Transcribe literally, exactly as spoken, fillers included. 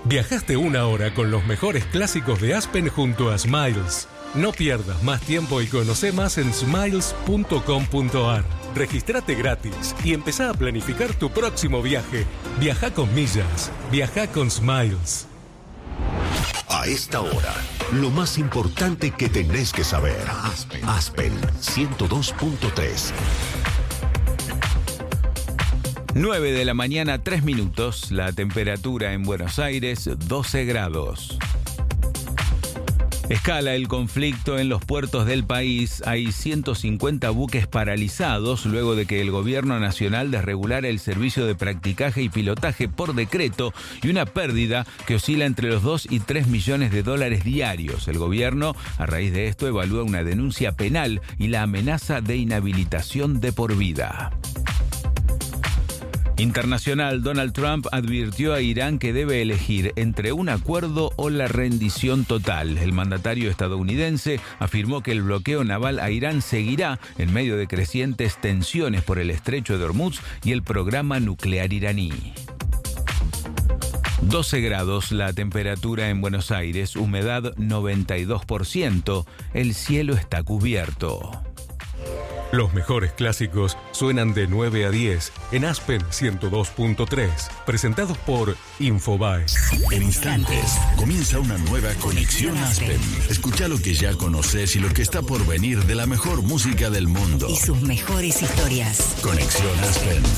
Viajaste una hora con los mejores clásicos de Aspen junto a Smiles. No pierdas más tiempo y conoce más en smiles punto com punto a r. Registrate gratis y empezá a planificar tu próximo viaje. Viaja con millas. Viaja con Smiles. A esta hora, lo más importante que tenés que saber. Aspen, Aspen ciento dos punto tres. nueve de la mañana, tres minutos. La temperatura en Buenos Aires, doce grados. Escala el conflicto en los puertos del país. Hay ciento cincuenta buques paralizados luego de que el gobierno nacional desregulara el servicio de practicaje y pilotaje por decreto y una pérdida que oscila entre los dos y tres millones de dólares diarios. El gobierno, a raíz de esto, evalúa una denuncia penal y la amenaza de inhabilitación de por vida. Internacional, Donald Trump advirtió a Irán que debe elegir entre un acuerdo o la rendición total. El mandatario estadounidense afirmó que el bloqueo naval a Irán seguirá en medio de crecientes tensiones por el estrecho de Hormuz y el programa nuclear iraní. doce grados la temperatura en Buenos Aires, humedad noventa y dos por ciento, el cielo está cubierto. Los mejores clásicos suenan de nueve a diez en Aspen ciento dos punto tres, presentados por Infobae. En instantes, comienza una nueva conexión Aspen. Escucha lo que ya conoces y lo que está por venir de la mejor música del mundo. Y sus mejores historias. Conexión Aspen.